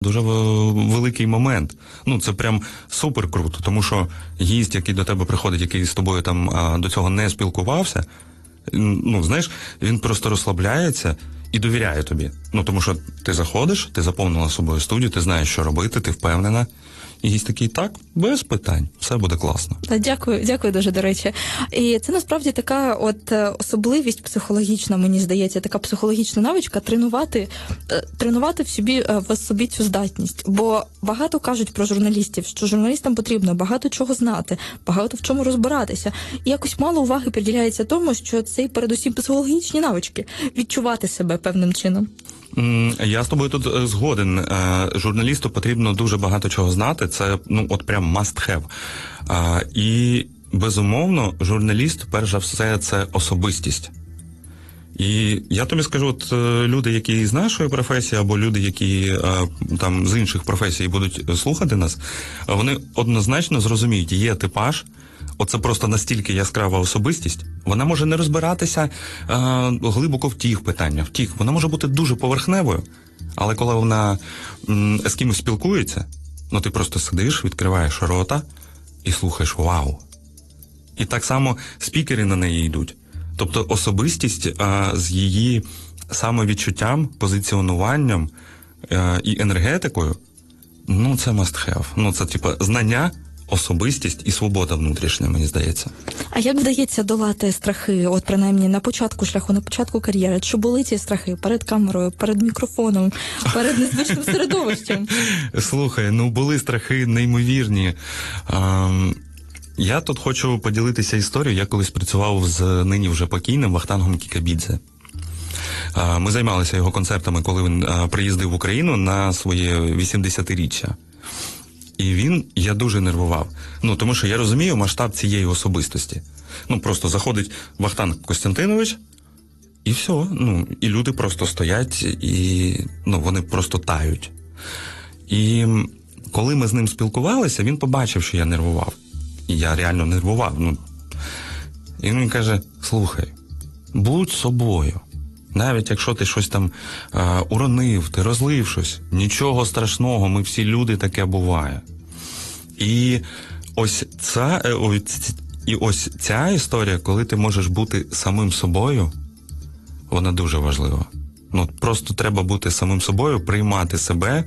Дуже великий момент. Ну, це прям супер круто, тому що гість, який до тебе приходить, який з тобою там до цього не спілкувався, ну, знаєш, він просто розслабляється і довіряє тобі. Ну, тому що ти заходиш, ти заповнила собою студію, ти знаєш, що робити, ти впевнена. І гість такий, так, без питань, все буде класно. Дякую дуже, до речі. І це насправді така от особливість психологічна, мені здається, така психологічна навичка тренувати в собі цю здатність. Бо багато кажуть про журналістів, що журналістам потрібно багато чого знати, багато в чому розбиратися. І якось мало уваги приділяється тому, що це передусім психологічні навички, відчувати себе певним чином. Я з тобою тут згоден. Журналісту потрібно дуже багато чого знати. Це, ну, от прям must have. І, безумовно, журналіст, перш за все, це особистість. І я тобі скажу, от люди, які з нашої професії, або люди, які там з інших професій будуть слухати нас, вони однозначно зрозуміють, є типаж, оце просто настільки яскрава особистість, вона може не розбиратися глибоко в тих питаннях, вона може бути дуже поверхневою, але коли вона з кимось спілкується, ну ти просто сидиш, відкриваєш рота і слухаєш «Вау!». І так само спікери на неї йдуть. Тобто особистість з її самовідчуттям, позиціонуванням і енергетикою, ну це must have. Ну це типу знання, особистість і свобода внутрішня, мені здається. А як вдається долати страхи, от принаймні на початку шляху, на початку кар'єри? Чи були ці страхи перед камерою, перед мікрофоном, перед незвичним середовищем? Слухай, ну були страхи неймовірні. Я тут хочу поділитися історією. Я колись працював з нині вже покійним Вахтангом Кікабідзе. Ми займалися його концертами, коли він приїздив в Україну на своє 80-річчя. І я дуже нервував. Ну, тому що я розумію масштаб цієї особистості. Ну, просто заходить Вахтанг Костянтинович, і все. Ну, і люди просто стоять, і вони просто тають. І коли ми з ним спілкувалися, він побачив, що я нервував. І я реально нервував. І він каже, слухай, будь собою. Навіть якщо ти щось там уронив, ти розлив щось, нічого страшного, ми всі люди, таке буває. І ось ця історія, коли ти можеш бути самим собою, вона дуже важлива. Ну, просто треба бути самим собою, приймати себе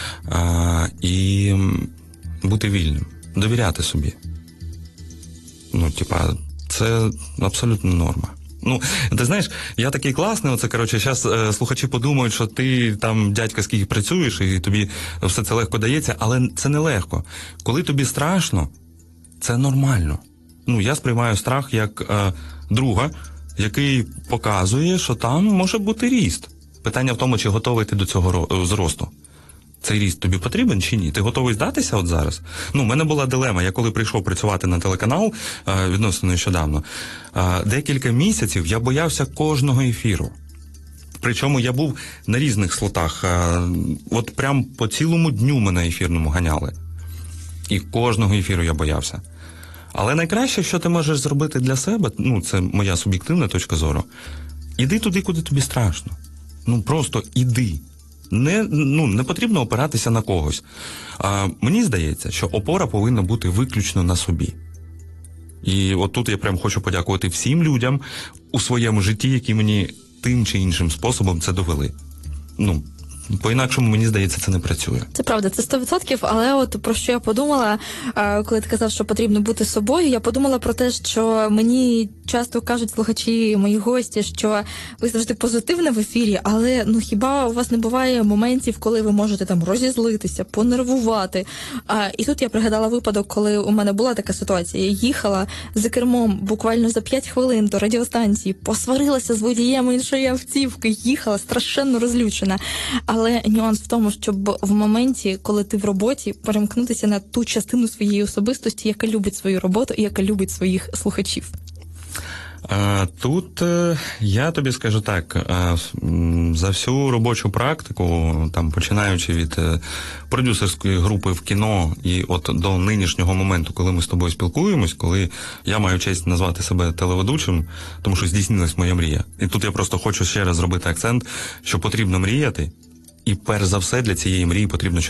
і бути вільним, довіряти собі. Ну, це абсолютно норма. Ну, ти знаєш, я такий класний, зараз слухачі подумають, що ти там дядька скільки працюєш і тобі все це легко дається, але це не легко. Коли тобі страшно, це нормально. Ну, я сприймаю страх як друга, який показує, що там може бути ріст. Питання в тому, чи готовий ти до цього зросту. Цей ріст тобі потрібен чи ні? Ти готовий здатися от зараз? Ну, в мене була дилема. Я коли прийшов працювати на телеканал, відносно нещодавно, декілька місяців я боявся кожного ефіру. Причому я був на різних слотах. От прям по цілому дню мене ефірному ганяли. І кожного ефіру я боявся. Але найкраще, що ти можеш зробити для себе, ну, це моя суб'єктивна точка зору, іди туди, куди тобі страшно. Ну, просто іди. Не потрібно опиратися на когось. Мені здається, що опора повинна бути виключно на собі. І от тут я прям хочу подякувати всім людям у своєму житті, які мені тим чи іншим способом це довели. Ну, по-інакшому, мені здається, це не працює. Це правда, це 100%, але от про що я подумала, коли ти казав, що потрібно бути собою, я подумала про те, що мені часто кажуть слухачі, мої гості, що ви завжди позитивні в ефірі, але хіба у вас не буває моментів, коли ви можете там розізлитися, понервувати? І тут я пригадала випадок, коли у мене була така ситуація. Я їхала за кермом буквально за 5 хвилин до радіостанції, посварилася з водієм іншої автівки, їхала страшенно розлючена. Але нюанс в тому, щоб в моменті, коли ти в роботі, перемкнутися на ту частину своєї особистості, яка любить свою роботу і яка любить своїх слухачів. Тут я тобі скажу так, за всю робочу практику, там починаючи від продюсерської групи в кіно і от до нинішнього моменту, коли ми з тобою спілкуємось, коли я маю честь назвати себе телеведучим, тому що здійснилась моя мрія. І тут я просто хочу ще раз зробити акцент, що потрібно мріяти І перш за все для цієї мрії потрібно